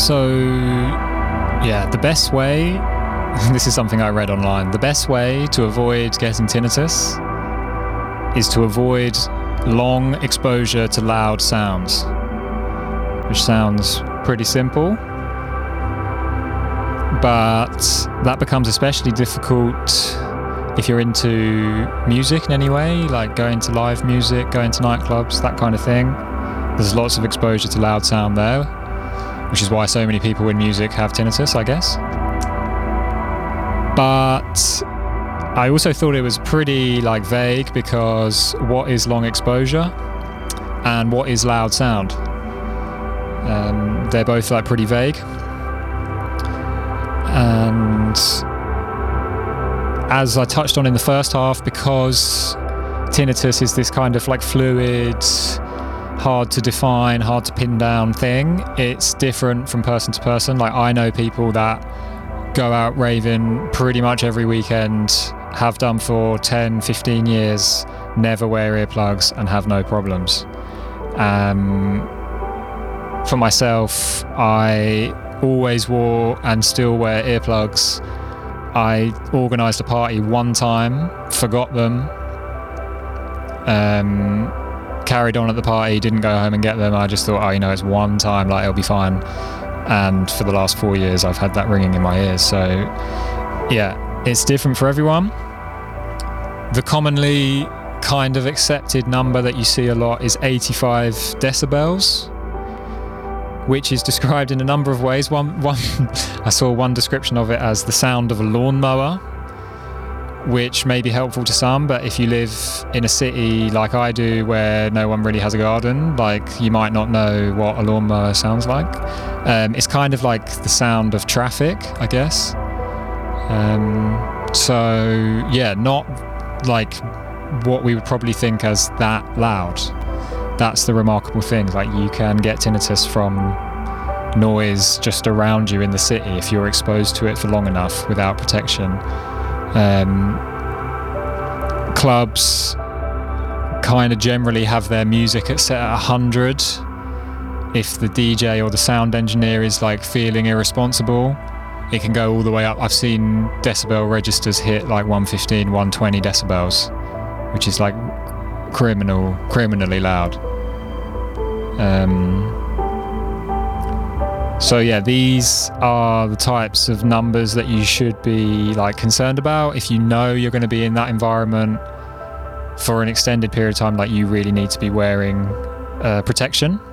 So, yeah, the best way, this is something I read online, the best way to avoid getting tinnitus is to avoid long exposure to loud sounds, which sounds pretty simple, but that becomes especially difficult if you're into music in any way, like going to live music, going to nightclubs, that kind of thing. There's lots of exposure to loud sound there, which is why so many people in music have tinnitus, I guess. But I also thought it was pretty vague, because what is long exposure and what is loud sound? They're both pretty vague. And as I touched on in the first half, because tinnitus is this kind of fluid, hard to define, hard to pin down thing, it's different from person to person. I know people that go out raving pretty much every weekend, have done for 10, 15 years, never wear earplugs and have no problems. For myself, I always wore and still wear earplugs. I organised a party one time, forgot them, carried on at the party, didn't go home and get them. I just thought, it's one time, it'll be fine. And for the last 4 years, I've had that ringing in my ears. So, yeah, it's different for everyone. The commonly kind of accepted number that you see a lot is 85 decibels, which is described in a number of ways. One, I saw one description of it as the sound of a lawnmower, which may be helpful to some, but if you live in a city like I do, where no one really has a garden, you might not know what a lawnmower sounds like. It's kind of like the sound of traffic, I guess. So yeah, not what we would probably think as that loud. That's the remarkable thing. You can get tinnitus from noise just around you in the city if you're exposed to it for long enough without protection. Clubs kind of generally have their music set at 100. If the DJ or the sound engineer is feeling irresponsible, it can go all the way up. I've seen decibel registers hit 115, 120 decibels, which is criminally loud. So yeah, these are the types of numbers that you should be concerned about. If you know you're going to be in that environment for an extended period of time, you really need to be wearing protection.